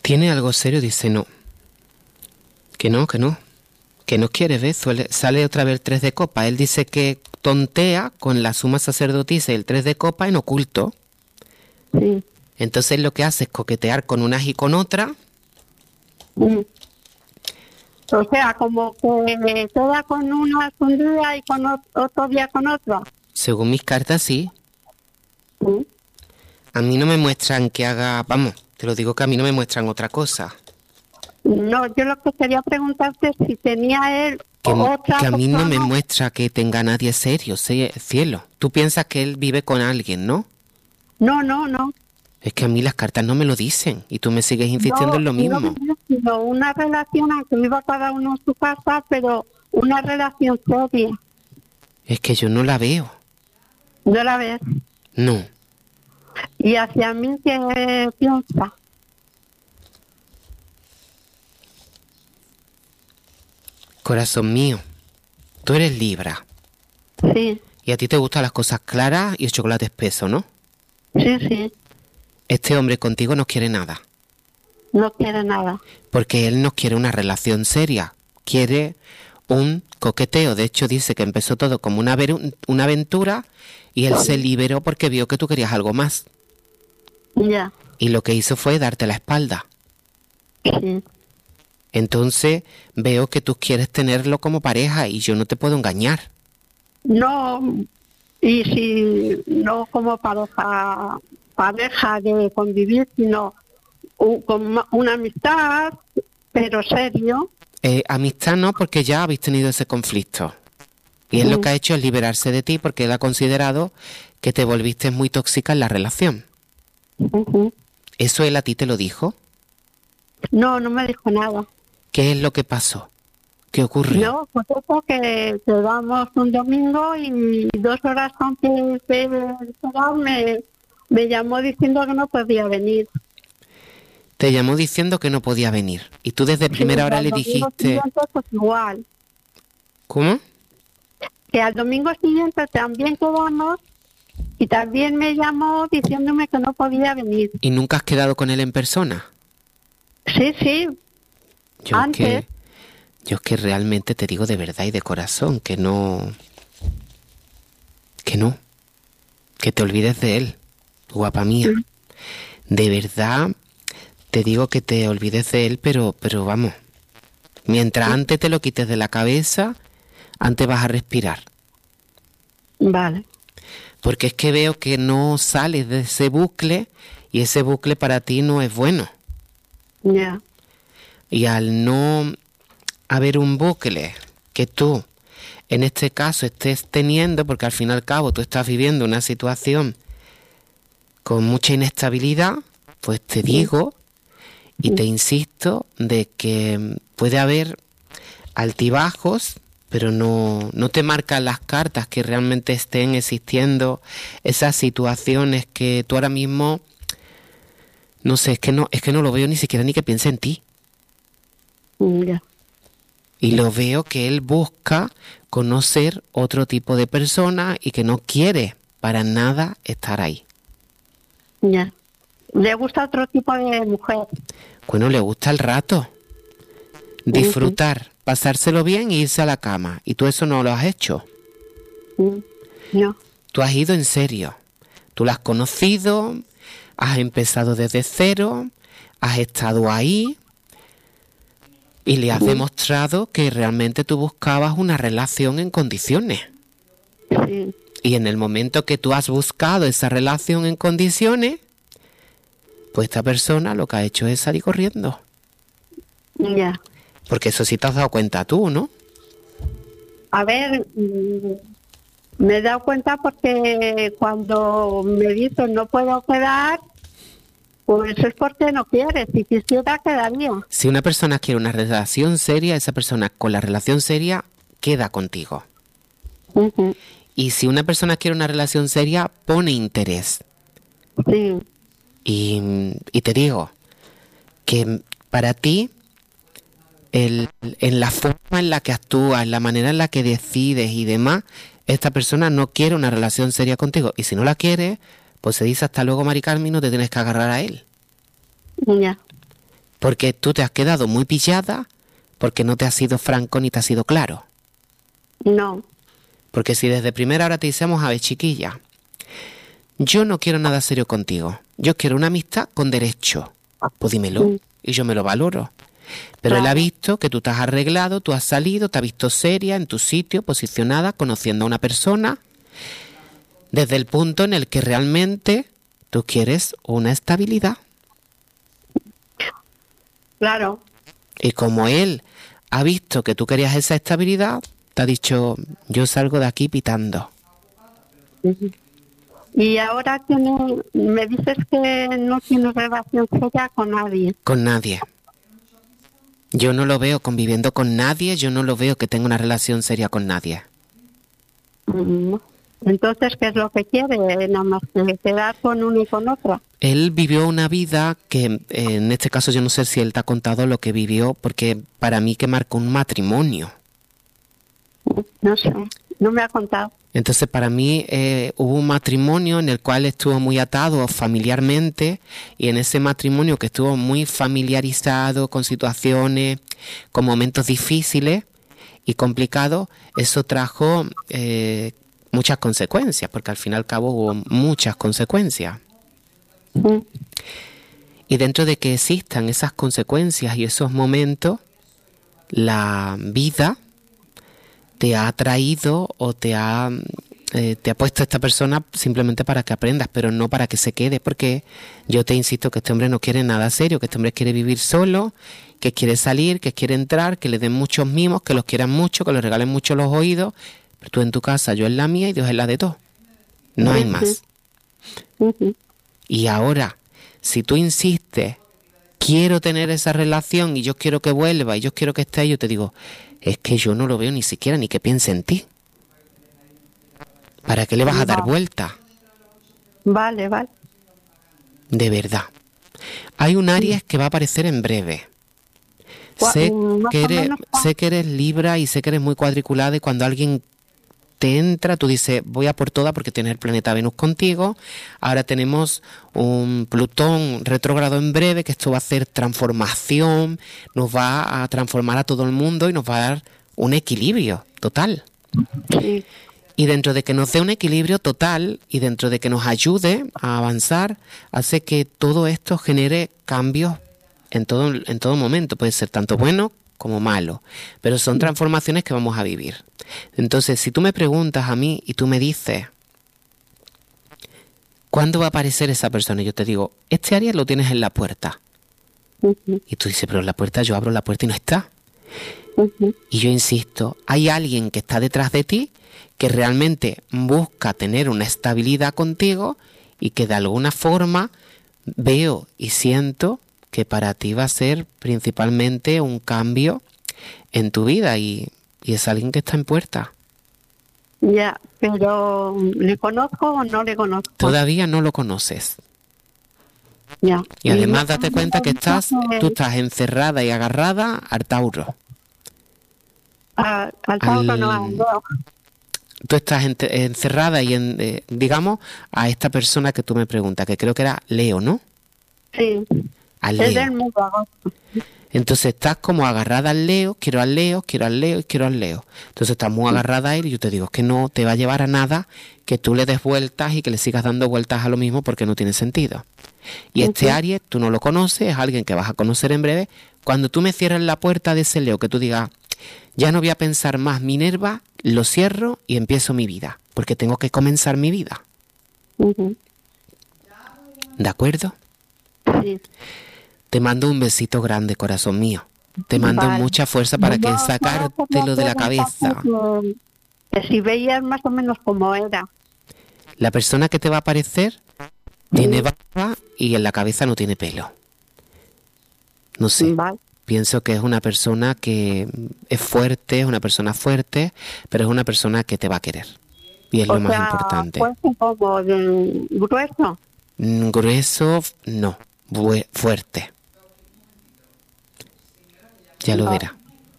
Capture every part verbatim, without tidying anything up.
¿Tiene algo serio? Dice no. Que no, que no. Que no quiere ver. Suele, sale otra vez el tres de copa. Él dice que tontea con la suma sacerdotisa y el tres de copa en oculto. Sí. Entonces lo que hace es coquetear con unas y con otras. Mm. O sea, como que toda con una un día y con otro día con otra. Según mis cartas, sí. Sí. A mí no me muestran que haga... Vamos, te lo digo que a mí no me muestran otra cosa. No, yo lo que quería preguntarte es si tenía él Que, otra que a mí no me persona. muestra que tenga a nadie serio, sí, cielo. Tú piensas que él vive con alguien, ¿no? No, no, no. Es que a mí las cartas no me lo dicen y tú me sigues insistiendo No, en lo mismo. no, sino una relación, aunque viva cada uno en su casa, pero una relación seria. Es que yo no la veo. ¿No la ves? No. ¿Y hacia mí qué piensa? Corazón mío, tú eres Libra. Sí, Y a ti te gustan las cosas claras y el chocolate espeso, ¿no? sí, sí. Este hombre contigo no quiere nada. No quiere nada. Porque él no quiere una relación seria. Quiere un coqueteo. De hecho, dice que empezó todo como una, ver- una aventura y él se liberó porque vio que tú querías algo más. Ya. Y lo que hizo fue darte la espalda. Sí. Entonces veo que tú quieres tenerlo como pareja y yo no te puedo engañar. No, y si no como pareja, pareja de convivir, sino un- con una amistad, pero serio. Eh, amistad no, porque ya habéis tenido ese conflicto. Y él lo que ha hecho es liberarse de ti porque él ha considerado que te volviste muy tóxica en la relación. Ujú. ¿Eso él a ti te lo dijo? No, no me dijo nada. ¿Qué es lo que pasó? ¿Qué ocurrió? No, pues eso que quedamos un domingo y dos horas antes de quedar me, me llamó diciendo que no podía venir. Te llamó diciendo que no podía venir. Y tú desde primera Sí, hora al le domingo dijiste... siguiente, pues igual. ¿Cómo? Que al domingo siguiente también quedamos y también me llamó diciéndome que no podía venir. ¿Y nunca has quedado con él en persona? Sí, sí, Yo es antes. que... Yo es que realmente te digo de verdad y de corazón que no... Que no. Que te olvides de él, guapa mía. Sí. De verdad, te digo que te olvides de él, pero, pero vamos. Mientras Sí. antes te lo quites de la cabeza, antes vas a respirar. Vale. Porque es que veo que no sales de ese bucle y ese bucle para ti no es bueno. Ya. Y al no haber un bucle que tú, en este caso, estés teniendo, porque al fin y al cabo tú estás viviendo una situación con mucha inestabilidad, pues te digo y te insisto de que puede haber altibajos, pero no, no te marcan las cartas que realmente estén existiendo esas situaciones que tú ahora mismo, no sé, es que no, es que no lo veo ni siquiera ni que piense en ti. Ya. Y lo veo que él busca conocer otro tipo de persona y que no quiere para nada estar ahí. Ya. Le gusta otro tipo de mujer. Bueno, le gusta el rato. Disfrutar, pasárselo bien e irse a la cama. Y tú eso no lo has hecho. No. Tú has ido en serio. Tú la has conocido, has empezado desde cero, has estado ahí y le has Sí. demostrado que realmente tú buscabas una relación en condiciones. Sí. Y en el momento que tú has buscado esa relación en condiciones, pues esta persona lo que ha hecho es salir corriendo. Ya. Porque eso sí te has dado cuenta tú, ¿no? A ver, mm, me he dado cuenta porque cuando me dicen no puedo quedar, pues es porque no quiere. Si quisiera, quedaría. Si una persona quiere una relación seria, esa persona con la relación seria queda contigo. Ujú. Y si una persona quiere una relación seria, pone interés. Sí. Y, y te digo que para ti, el, en la forma en la que actúas, en la manera en la que decides y demás, esta persona no quiere una relación seria contigo. Y si no la quiere, pues se dice hasta luego, Mari Carmen, no te tienes que agarrar a él. Ya. Porque tú te has quedado muy pillada porque no te has sido franco ni te has sido claro. No. Porque si desde primera hora te decíamos, a ver, chiquilla, yo no quiero nada serio contigo. Yo quiero una amistad con derecho. Pues dímelo, Mm. y yo me lo valoro. Pero él Claro. ha visto que tú te has arreglado, tú has salido, te has visto seria en tu sitio, posicionada, conociendo a una persona, desde el punto en el que realmente tú quieres una estabilidad. Claro. Y como él ha visto que tú querías esa estabilidad, te ha dicho, yo salgo de aquí pitando. Ujú. Y ahora tiene, me dices que no tienes relación seria con nadie. Con nadie. Yo no lo veo conviviendo con nadie, yo no lo veo que tenga una relación seria con nadie. Mm. Entonces, ¿qué es lo que quiere? Nada más que quedar con uno y con otra. Él vivió una vida que, eh, en este caso yo no sé si él te ha contado lo que vivió, porque para mí que marcó un matrimonio. No sé, no me ha contado. Entonces para mí eh, hubo un matrimonio en el cual estuvo muy atado familiarmente, y en ese matrimonio que estuvo muy familiarizado con situaciones, con momentos difíciles y complicados, eso trajo eh, muchas consecuencias, porque al fin y al cabo hubo muchas consecuencias. Mm. Y dentro de que existan esas consecuencias y esos momentos, la vida te ha traído o te ha, eh, te ha puesto a esta persona simplemente para que aprendas, pero no para que se quede, porque yo te insisto que este hombre no quiere nada serio, que este hombre quiere vivir solo, que quiere salir, que quiere entrar, que le den muchos mimos, que los quieran mucho, que le regalen mucho los oídos, pero tú en tu casa, yo en la mía y Dios en la de todos. No hay más. Ujú. Y ahora, si tú insistes, quiero tener esa relación y yo quiero que vuelva y yo quiero que esté ahí, yo te digo, es que yo no lo veo ni siquiera ni que piense en ti. ¿Para qué le vas a dar Vale. vuelta? Vale, vale. De verdad. Hay un Aries que va a aparecer en breve. Cua- Sé mm, más que o eres, menos, ¿cuá- sé que eres Libra y sé que eres muy cuadriculada, y cuando alguien te entra, tú dices, voy a por toda porque tienes el planeta Venus contigo. Ahora tenemos un Plutón retrógrado en breve, que esto va a hacer transformación, nos va a transformar a todo el mundo y nos va a dar un equilibrio total. Sí. Y dentro de que nos dé un equilibrio total y dentro de que nos ayude a avanzar, hace que todo esto genere cambios en todo, en todo momento. Puede ser tanto bueno como malo, pero son transformaciones que vamos a vivir. Entonces, si tú me preguntas a mí y tú me dices, ¿cuándo va a aparecer esa persona? Y yo te digo, este Aries lo tienes en la puerta. Ujú, Y tú dices, pero en la puerta, yo abro la puerta y no está. ujú. Y yo insisto, hay alguien que está detrás de ti que realmente busca tener una estabilidad contigo y que de alguna forma veo y siento que para ti va a ser principalmente un cambio en tu vida, y, y es alguien que está en puerta. Ya, pero ¿le conozco o no le conozco? Todavía no lo conoces. Ya. Y además más o date menos cuenta que dicho estás, que tú estás encerrada y agarrada al Tauro. a- al Tauro no, al- al Leo. Tú estás ente- encerrada y, en, eh, digamos, a esta persona que tú me preguntas, que creo que era Leo, ¿no? Sí, Al es Leo. del mes de agosto. Entonces estás como agarrada al Leo, quiero al Leo, quiero al Leo y quiero al Leo. Entonces estás muy agarrada a él y yo te digo, es que no te va a llevar a nada que tú le des vueltas y que le sigas dando vueltas a lo mismo, porque no tiene sentido. Y este Ujú. Aries, tú no lo conoces, es alguien que vas a conocer en breve. Cuando tú me cierres la puerta de ese Leo, que tú digas, ya no voy a pensar más Minerva, lo cierro y empiezo mi vida, porque tengo que comenzar mi vida. Ujú. ¿De acuerdo? Sí. Te mando un besito grande, corazón mío. Te mando Vale. mucha fuerza para que Yo sacártelo de la cabeza. Que, que si veías más o menos cómo era. La persona que te va a aparecer tiene barba y en la cabeza no tiene pelo. No sé, Vale. pienso que es una persona que es fuerte, es una persona fuerte, pero es una persona que te va a querer. Y es O lo más sea, importante. pues un poco de grueso. Mm, Grueso, no, bue- fuerte. Ya lo Vale. verás.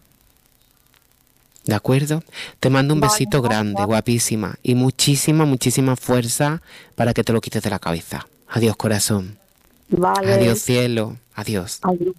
¿De acuerdo? Te mando un Vale, besito gracias. grande, guapísima. Y muchísima, muchísima fuerza para que te lo quites de la cabeza. Adiós, corazón. Vale. Adiós, cielo. Adiós. Adiós.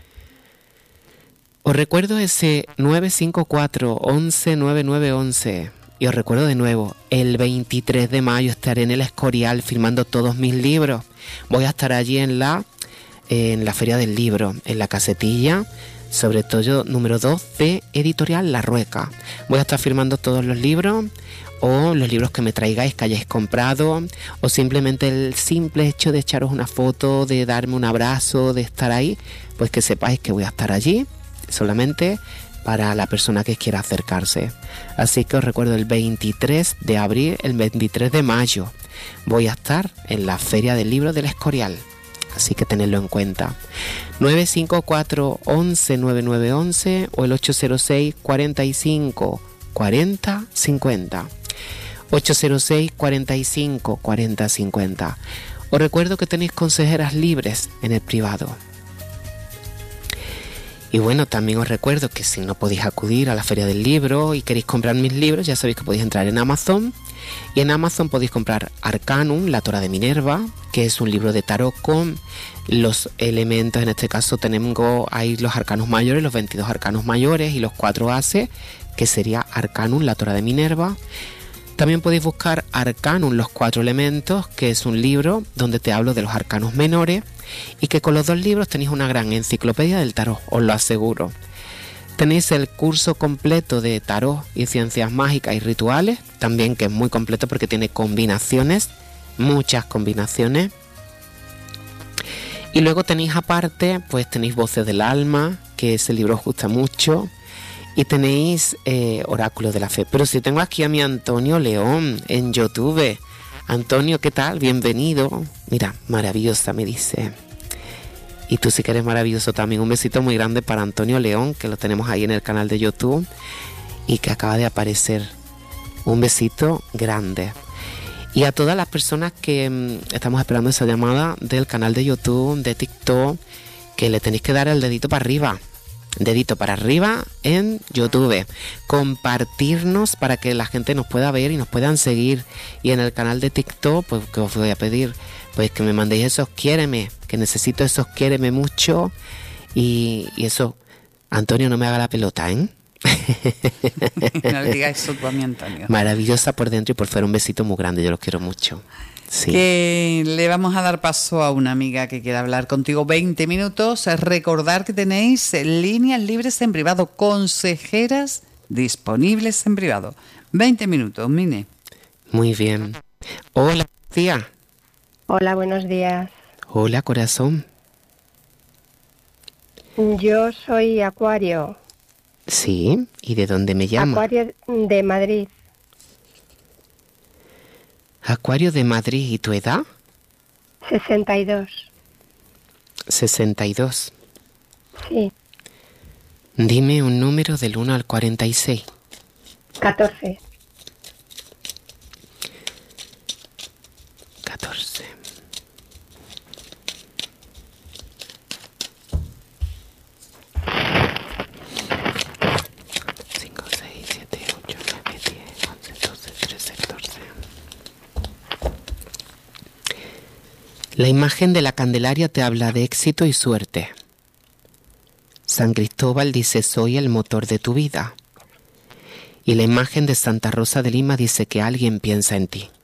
Os recuerdo ese nueve cinco cuatro, once, noventa y nueve once. Y os recuerdo de nuevo, el veintitrés de mayo estaré en el Escorial firmando todos mis libros. Voy a estar allí en la, en la Feria del Libro, en la casetilla, sobre todo número dos de Editorial La Rueca. Voy a estar firmando todos los libros, o los libros que me traigáis que hayáis comprado, o simplemente el simple hecho de echaros una foto, de darme un abrazo, de estar ahí, pues que sepáis que voy a estar allí, solamente para la persona que quiera acercarse. Así que os recuerdo el veintitrés de abril, el veintitrés de mayo, voy a estar en la Feria del Libro del Escorial. Así que tenedlo en cuenta. nueve cinco cuatro, once, noventa y nueve once o el ocho cero seis, cuarenta y cinco, cuarenta, cincuenta. ocho cero seis, cuarenta y cinco, cuarenta, cincuenta. Os recuerdo que tenéis consejeras libres en el privado. Y bueno, también os recuerdo que si no podéis acudir a la Feria del Libro y queréis comprar mis libros, ya sabéis que podéis entrar en Amazon. Y en Amazon podéis comprar Arcanum, la Tora de Minerva, que es un libro de tarot con los elementos. En este caso tenemos ahí los arcanos mayores, los veintidós arcanos mayores y los cuatro ases, que sería Arcanum, la Tora de Minerva. También podéis buscar Arcanum, los cuatro elementos, que es un libro donde te hablo de los arcanos menores, y que con los dos libros tenéis una gran enciclopedia del tarot, os lo aseguro. Tenéis el curso completo de tarot y ciencias mágicas y rituales, también, que es muy completo porque tiene combinaciones, muchas combinaciones. Y luego tenéis aparte, pues tenéis Voces del Alma, que ese libro os gusta mucho. Y tenéis eh, Oráculos de la Fe. Pero si tengo aquí a mi Antonio León en YouTube. Antonio, ¿qué tal? Bienvenido. Mira, maravillosa, me dice. Y tú sí que eres maravilloso también. Un besito muy grande para Antonio León, que lo tenemos ahí en el canal de YouTube y que acaba de aparecer. Un besito grande. Y a todas las personas que mmm, estamos esperando esa llamada del canal de YouTube, de TikTok, que le tenéis que dar el dedito para arriba. Dedito para arriba en YouTube, compartirnos para que la gente nos pueda ver y nos puedan seguir. Y en el canal de TikTok, pues que os voy a pedir, pues que me mandéis esos quiéreme, que necesito esos quiéreme mucho. Y, y eso, Antonio, no me haga la pelota, ¿eh? No le digas eso tú a mí, Antonio. Maravillosa por dentro y por fuera, un besito muy grande, yo los quiero mucho. Sí. Que le vamos a dar paso a una amiga que quiera hablar contigo veinte minutos. Recordar que tenéis líneas libres en privado, consejeras disponibles en privado. veinte minutos, Mine. Muy bien. Hola, tía. Hola, buenos días. Hola, corazón. Yo soy Acuario. Sí, ¿y de dónde me llama? Acuario de Madrid. Acuario de Madrid, ¿y tu edad? sesenta y dos. sesenta y dos. Sí. Dime un número del uno al cuarenta y seis. catorce. catorce. cinco, seis, siete, ocho, nueve, diez, once, doce, trece, catorce. La imagen de la Candelaria te habla de éxito y suerte. San Cristóbal dice: soy el motor de tu vida. Y la imagen de Santa Rosa de Lima dice que alguien piensa en ti.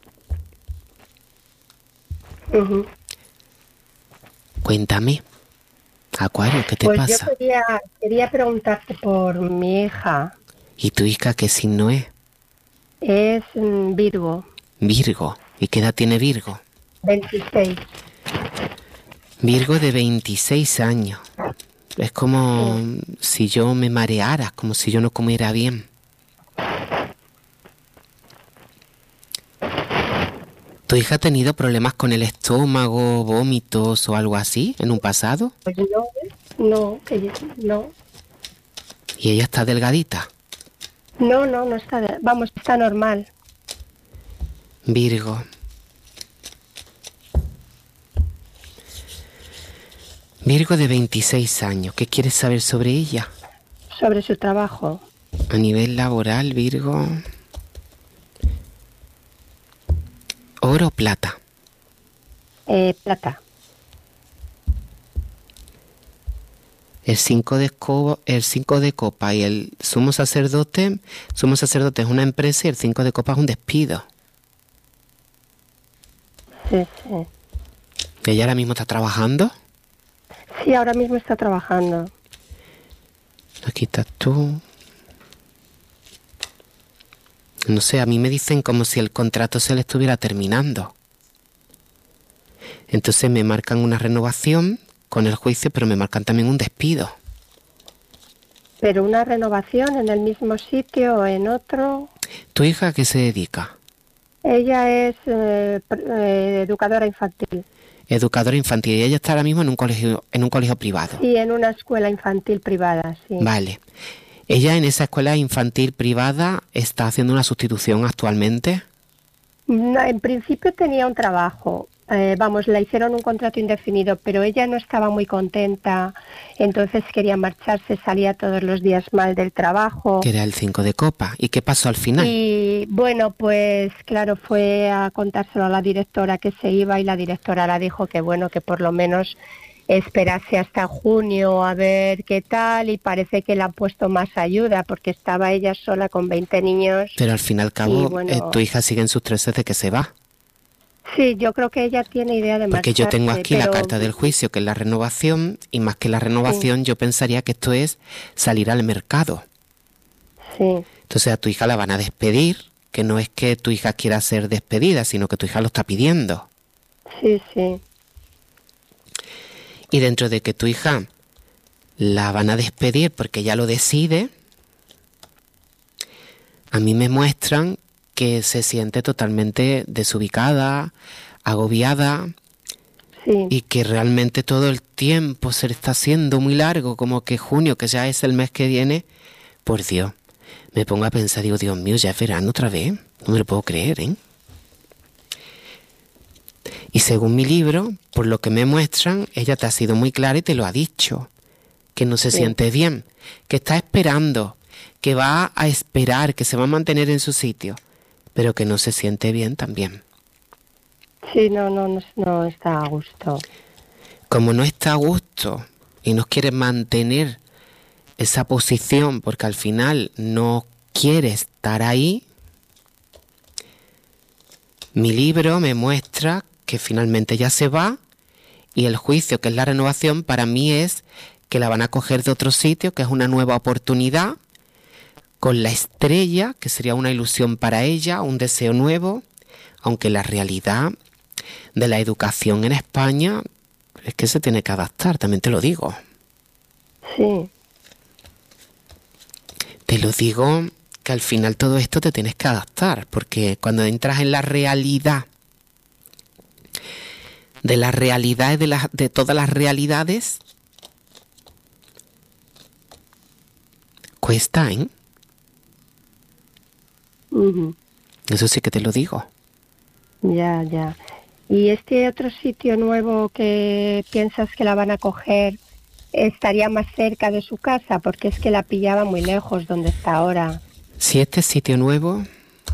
Uh-huh. Cuéntame, Acuario, ¿qué te pues pasa? Yo quería, quería preguntarte por mi hija. ¿Y tu hija qué signo es? Es mm, Virgo. Virgo. ¿Y qué edad tiene Virgo? veintiséis. Virgo de veintiséis años. Es como sí. Si yo me mareara, como si yo no comiera bien. ¿Tu hija ha tenido problemas con el estómago, vómitos o algo así en un pasado? Pues no, no, ella, no. ¿Y ella está delgadita? No, no, no está, de, vamos, está normal. Virgo. Virgo de veintiséis años, ¿qué quieres saber sobre ella? Sobre su trabajo. A nivel laboral, Virgo. ¿Oro o plata? Eh, plata. El cinco de escoba, el cinco de copa y el sumo sacerdote, sumo sacerdote es una empresa y el cinco de copa es un despido. Sí, sí. ¿Ella ahora mismo está trabajando? Sí, ahora mismo está trabajando. Aquí estás tú. No sé, a mí me dicen como si el contrato se le estuviera terminando. Entonces me marcan una renovación con el juicio, pero me marcan también un despido. ¿Pero una renovación en el mismo sitio o en otro? ¿Tu hija a qué se dedica? Ella es eh, eh, educadora infantil. Educadora infantil. Y ella está ahora mismo en un colegio, en un colegio privado. Sí, en una escuela infantil privada, sí. Vale. ¿Ella en esa escuela infantil privada está haciendo una sustitución actualmente? No, en principio tenía un trabajo. Eh, vamos, le hicieron un contrato indefinido, pero ella no estaba muy contenta, entonces quería marcharse, salía todos los días mal del trabajo. Que era el cinco de copa. ¿Y qué pasó al final? Y bueno, pues claro, fue a contárselo a la directora que se iba y la directora la dijo que bueno, que por lo menos esperase hasta junio a ver qué tal, y parece que le han puesto más ayuda porque estaba ella sola con veinte niños. Pero al fin y al cabo, y bueno, eh, tu hija sigue en sus trece de que se va. Sí, yo creo que ella tiene idea de Porque marcharse. yo tengo aquí pero... la carta del juicio, que es la renovación, y más que la renovación, sí, yo pensaría que esto es salir al mercado. Sí. Entonces a tu hija la van a despedir, que no es que tu hija quiera ser despedida, sino que tu hija lo está pidiendo. Sí, sí. Y dentro de que tu hija la van a despedir porque ella lo decide, a mí me muestran que se siente totalmente desubicada, agobiada, sí, y que realmente todo el tiempo se le está haciendo muy largo, como que junio, que ya es el mes que viene. Por Dios, me pongo a pensar, digo, Dios mío, ya es verano otra vez, no me lo puedo creer, ¿eh? Y según mi libro, por lo que me muestran, ella te ha sido muy clara y te lo ha dicho, que no se sí. siente bien, que está esperando, que va a esperar, que se va a mantener en su sitio, pero que no se siente bien también. Sí, no, no, no, no está a gusto. Como no está a gusto y no quiere mantener esa posición porque al final no quiere estar ahí, mi libro me muestra que finalmente ya se va, y el juicio, que es la renovación, para mí es que la van a coger de otro sitio, que es una nueva oportunidad, con la estrella, que sería una ilusión para ella, un deseo nuevo, aunque la realidad de la educación en España es que se tiene que adaptar, también te lo digo. Sí. Te lo digo que al final todo esto te tienes que adaptar, porque cuando entras en la realidad, de la realidad de, la, de todas las realidades, cuesta, ¿eh? Uh-huh. Eso sí que te lo digo. Ya, ya. ¿Y este otro sitio nuevo que piensas que la van a coger estaría más cerca de su casa? Porque es que la pillaba muy lejos donde está ahora. Si este sitio nuevo...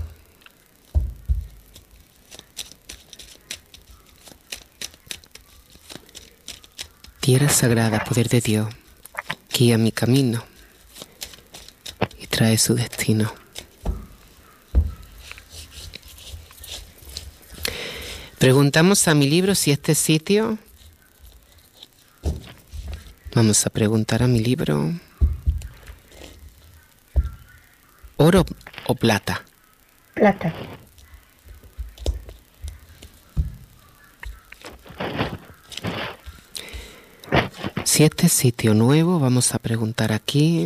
Tierra sagrada, poder de Dios, guía mi camino y trae su destino. Preguntamos a mi libro si este sitio... Vamos a preguntar a mi libro... ¿Oro o plata? Plata. Si este sitio nuevo, vamos a preguntar aquí...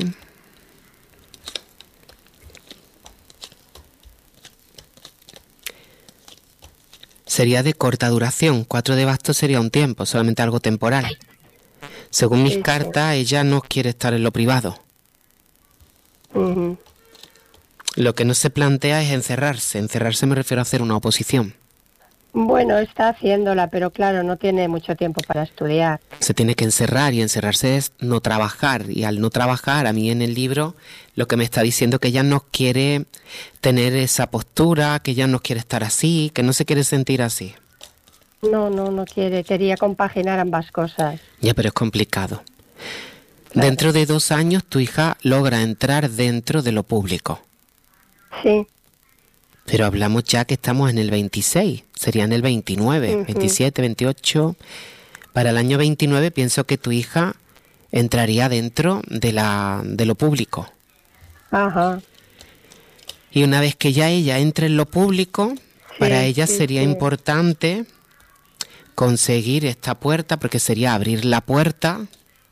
Sería de corta duración, cuatro de bastos sería un tiempo, solamente algo temporal. Según mis sí, cartas, sí. ella no quiere estar en lo privado. Uh-huh. Lo que no se plantea es encerrarse. Encerrarse me refiero a hacer una oposición. Bueno, está haciéndola, pero claro, no tiene mucho tiempo para estudiar. Se tiene que encerrar, y encerrarse es no trabajar. Y al no trabajar, a mí en el libro lo que me está diciendo que ella no quiere tener esa postura, que ella no quiere estar así, que no se quiere sentir así. No, no, no quiere. Quería compaginar ambas cosas. Ya, pero es complicado. claro. Dentro de dos años tu hija logra entrar dentro de lo público. Sí. Pero hablamos ya que estamos en el veintiséis, sería en el veintinueve, Uh-huh. veintisiete, veintiocho. Para el año veintinueve pienso que tu hija entraría dentro de, la, de lo público. Ajá. Y una vez que ya ella entre en lo público, Sí, para ella sí, sería sí. importante conseguir esta puerta, porque sería abrir la puerta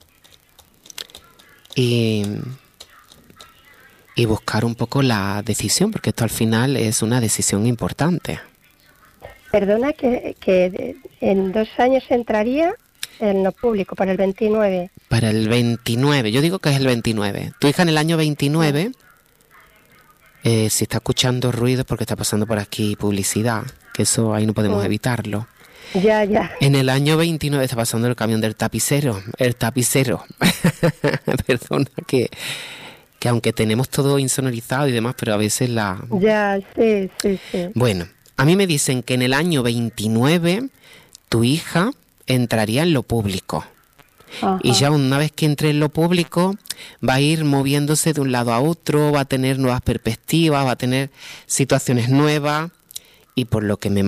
y, y buscar un poco la decisión, porque esto al final es una decisión importante. Perdona, que, que de- en dos años entraría en lo público, para el veintinueve. Para el veintinueve, yo digo que es el veintinueve. Tu hija en el año veintinueve, eh, si está escuchando ruidos porque está pasando por aquí publicidad, que eso ahí no podemos Mm. evitarlo. Ya, ya. En el año veintinueve está pasando el camión del tapicero, el tapicero. Perdona, que, que aunque tenemos todo insonorizado y demás, pero a veces la... Ya, sí, sí, sí. Bueno, a mí me dicen que en el año veintinueve tu hija entraría en lo público. Ajá. Y ya una vez que entre en lo público va a ir moviéndose de un lado a otro, va a tener nuevas perspectivas, va a tener situaciones nuevas y por lo que me